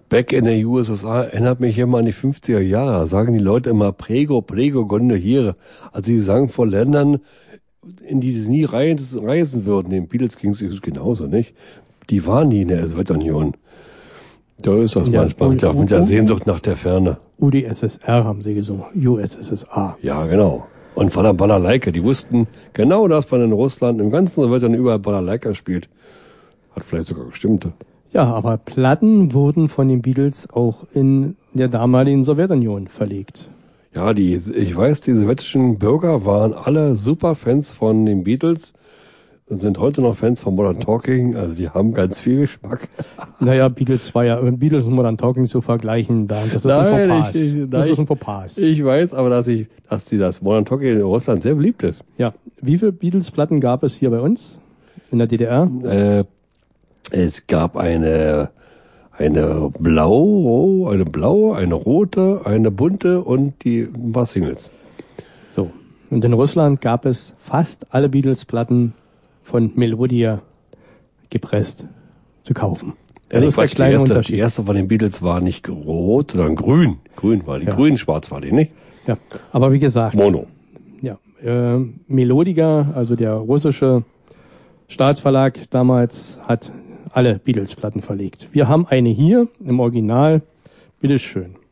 Back in der USSR erinnert mich immer an die 50er Jahre. Da sagen die Leute immer Prego, Gonde hier. Also sie sagen vor Ländern, in die sie nie reisen würden. Den Beatles ging es genauso, nicht? Die waren nie in der Sowjetunion. Da ist das manchmal mit der Sehnsucht nach der Ferne. UdSSR haben sie gesungen. USSR. Ja, genau. Und von der Balalaika, die wussten genau, dass man in Russland im ganzen Sowjetunion überall Balalaika spielt. Hat vielleicht sogar gestimmt. Ja, aber Platten wurden von den Beatles auch in der damaligen Sowjetunion verlegt. Ja, ich weiß, die sowjetischen Bürger waren alle super Fans von den Beatles und sind heute noch Fans von Modern Talking. Also die haben ganz viel Geschmack. Naja, Beatles und Modern Talking zu vergleichen, das ist ein Fauxpas. Das ist ein Fauxpas. Ich weiß aber, dass das Modern Talking in Russland sehr beliebt ist. Ja, wie viele Beatles-Platten gab es hier bei uns in der DDR? Es gab eine blaue, eine rote, eine bunte und ein paar Singles. So. Und in Russland gab es fast alle Beatles-Platten von Melodia gepresst zu kaufen. Das ist der kleine Unterschied. Die erste von den Beatles war nicht rot, sondern grün. Grün war die. Ja. Grün-schwarz war die, nicht? Ja. Aber wie gesagt. Mono. Ja. Melodica, also der russische Staatsverlag damals, hat alle Beatles-Platten verlegt. Wir haben eine hier im Original. Bitteschön.